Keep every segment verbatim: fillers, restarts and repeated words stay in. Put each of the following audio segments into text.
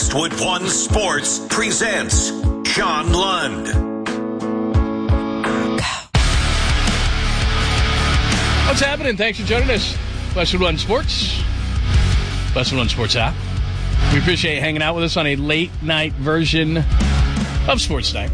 Westwood One Sports presents John Lund. What's happening? Thanks for joining us. Westwood One Sports. Westwood One Sports app. We appreciate you hanging out with us on a late night version of Sports Night.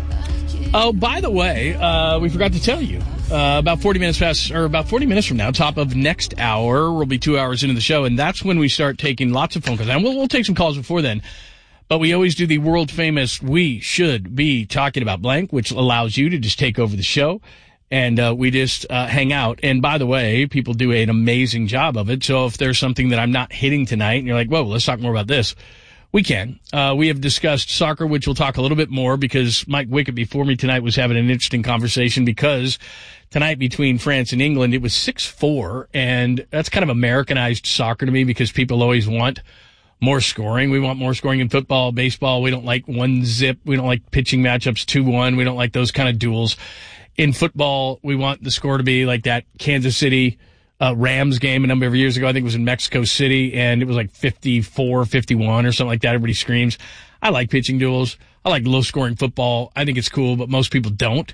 Oh, by the way, uh, we forgot to tell you. Uh, about forty minutes past, or about forty minutes from now, top of next hour, we'll be two hours into the show, and that's when we start taking lots of phone calls. And we'll, we'll take some calls before then. But we always do the world famous, we should be talking about blank, which allows you to just take over the show. And uh, we just uh, hang out. And by the way, people do an amazing job of it. So if there's something that I'm not hitting tonight, and you're like, whoa, let's talk more about this, we can. Uh, we have discussed soccer, which we'll talk a little bit more because Mike Wickett before me tonight was having an interesting conversation because tonight between France and England, it was six four, and that's kind of Americanized soccer to me because people always want more scoring. We want more scoring in football, baseball. We don't like one zip. We don't like pitching matchups two one. We don't like those kind of duels. In football, we want the score to be like that Kansas City uh, Rams game a number of years ago. I think it was in Mexico City, and it was like fifty-four fifty-one or something like that. Everybody screams. I like pitching duels. I like low-scoring football. I think it's cool, but most people don't.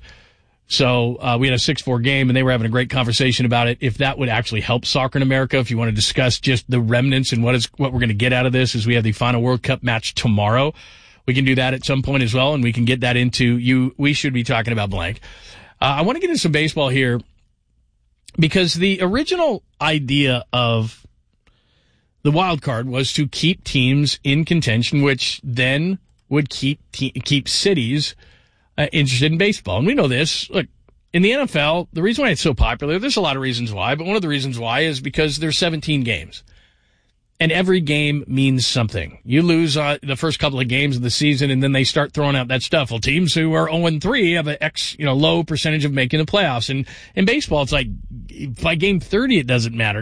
So uh, we had a six four game, and they were having a great conversation about it. If that would actually help soccer in America, if you want to discuss just the remnants and what is what we're going to get out of this as we have the final World Cup match tomorrow, we can do that at some point as well, and we can get that into you. We should be talking about blank. Uh, I want to get into some baseball here because the original idea of the wild card was to keep teams in contention, which then would keep te- keep cities uh, interested in baseball. And we know this. Look, in the N F L, the reason why it's so popular, there's a lot of reasons why, but one of the reasons why is because there's seventeen games. And every game means something. You lose uh, the first couple of games of the season, and then they start throwing out that stuff. Well, teams who are oh and three have an X, you know, low percentage of making the playoffs. And in baseball, it's like by game thirty, it doesn't matter.